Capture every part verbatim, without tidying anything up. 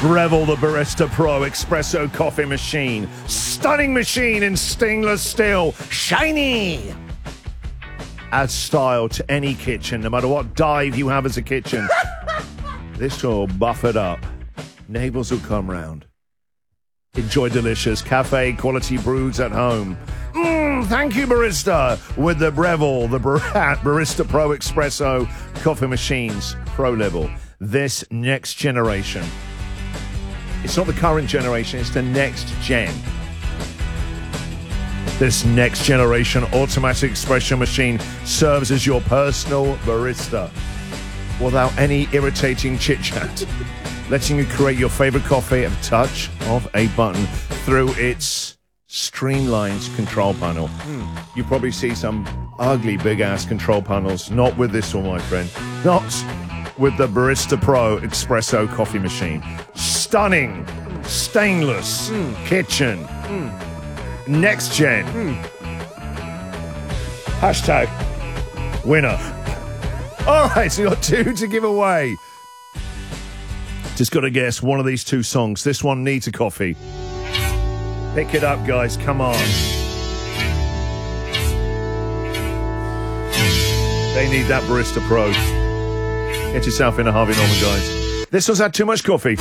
Breville, the Barista Pro Espresso Coffee Machine. Stunning machine in stainless steel. Shiny. Adds style to any kitchen, no matter what dive you have as a kitchen. This will buff it up. Neighbours will come round. Enjoy delicious cafe quality brews at home. Mmm, thank you, barista. With the Breville, the Bar- Barista Pro Espresso Coffee Machines, Pro level. This next generation. It's not the current generation, it's the next gen. This next generation automatic espresso machine serves as your personal barista without any irritating chit-chat, letting you create your favorite coffee at a touch of a button through its streamlined control panel. Mm. You probably see some ugly big-ass control panels. Not with this one, my friend. Not with the Barista Pro Espresso Coffee Machine. Stunning, stainless mm. kitchen. Mm. Next gen. Mm. Hashtag winner. All right, so you got two to give away. Just got to guess one of these two songs. This one needs a coffee. Pick it up, guys. Come on. They need that Barista Pro. Get yourself in a Harvey Norman, guys. This one's had too much coffee.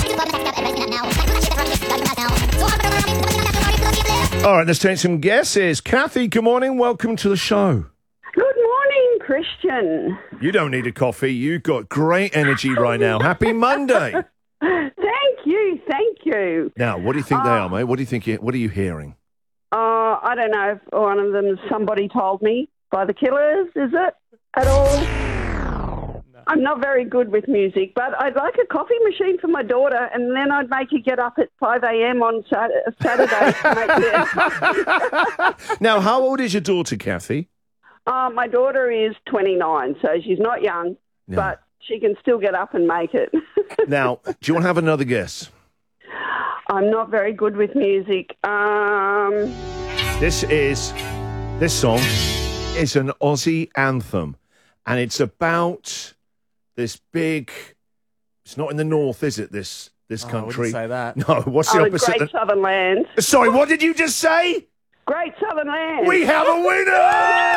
All right, let's take some guesses. Kathy, good morning. Welcome to the show. Good morning, Christian. You don't need a coffee. You've got great energy right now. Happy Monday. Thank you. Thank you. Now, what do you think uh, they are, mate? What do you think? You, what are you hearing? Uh, I don't know if one of them Somebody Told Me by the Killers, is it at all? I'm not very good with music, but I'd like a coffee machine for my daughter, and then I'd make her get up at five a.m. on Sat- Saturday to make her. Now, how old is your daughter, Kathy? Uh, my daughter is twenty-nine, so she's not young, no. but she can still get up and make it. Now, do you want to have another guess? I'm not very good with music. Um... This is, this song is an Aussie anthem, and it's about... this big, it's not in the north, is it, this this oh, country? I wouldn't say that. No, what's the oh, opposite? Great Southern Land. Sorry, what did you just say? Great Southern Land. We have a winner!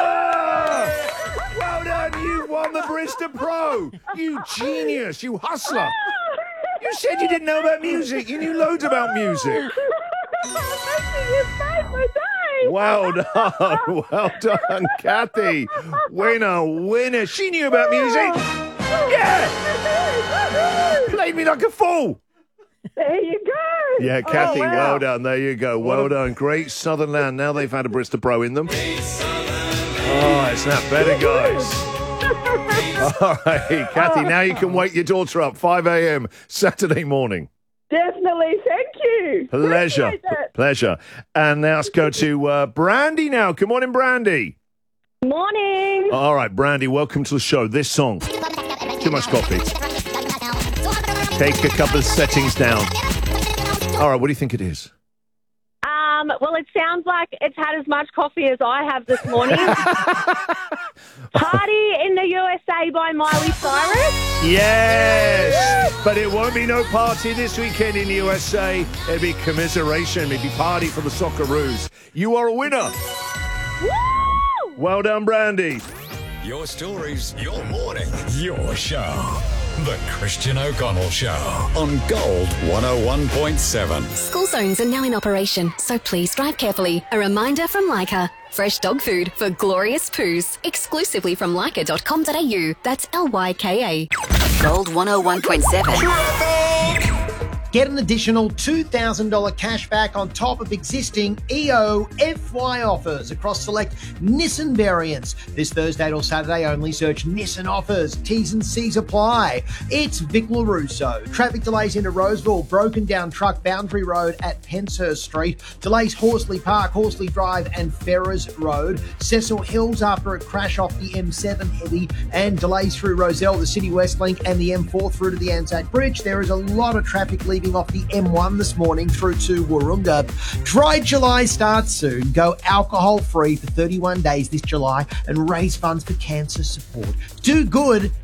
Well done, you won the Barista Pro. You genius, you hustler. You said you didn't know about music. You knew loads about music. Well done, well done, Kathy. Winner, winner. She knew about music. Yeah! Played me like a fool. There you go. Yeah, Kathy, oh, wow. well done. There you go. Well done. Great Southern Land. Now they've had a Barista Pro in them. Oh, it's not better, guys. All right, Kathy, now you can wake your daughter up five a.m. Saturday morning. Definitely. Thank you. Pleasure. Pleasure. And now let's go to uh, Brandy now. Good morning, Brandy. Morning. All right, Brandy, welcome to the show. This song, too much coffee. Take a couple of settings down. All right, what do you think it is? Um, well, it sounds like it's had as much coffee as I have this morning. Party in the U S A by Miley Cyrus. Yes, but it won't be no party this weekend in the U S A. It'll be commiseration. It'll be party for the Socceroos. You are a winner. Woo! Well done, Brandy. Your stories, your morning, your show. The Christian O'Connell Show on Gold one oh one point seven. School zones are now in operation, so please drive carefully. A reminder from Leica. Fresh dog food for glorious poos. Exclusively from leica dot com dot a u. That's L Y K A. Gold one oh one point seven. Get an additional two thousand dollars cash back on top of existing E O F Y offers across select Nissan variants. This Thursday till Saturday only. Search Nissan offers. T's and C's apply. It's Vic LaRusso. Traffic delays into Roseville. Broken down truck Boundary Road at Penshurst Street. Delays Horsley Park, Horsley Drive and Ferrers Road. Cecil Hills after a crash off the M seven heavy. And delays through Roselle, the City West Link and the M four through to the Anzac Bridge. There is a lot of traffic leaving off the M one this morning through to Wahroonga. Dry July starts soon. Go alcohol free for thirty-one days this July and raise funds for cancer support. Do good